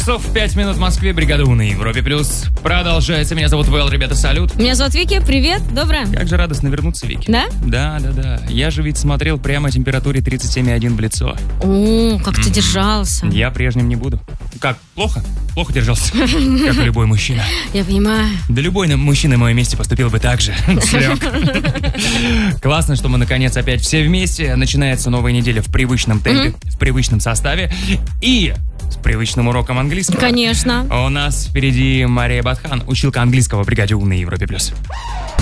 часов 5 минут в Москве. Бригада У на Европе Плюс продолжается. Меня зовут Вэл, ребята, салют. Меня зовут Вики, привет, доброе. Как же радостно вернуться, Вики. Да? Да. Я же ведь смотрел прямо о температуре 37,1 в лицо. О, как ты держался. Я прежним не буду. Как, плохо? Плохо держался, как и любой мужчина. Я понимаю. Да любой мужчина на моем месте поступил бы так же. Классно, что мы наконец опять все вместе. Начинается новая неделя в привычном темпе, в привычном составе и с привычным уроком английского. Конечно. У нас впереди Мария Батхан, училка английского в бригаде У на Европе Плюс.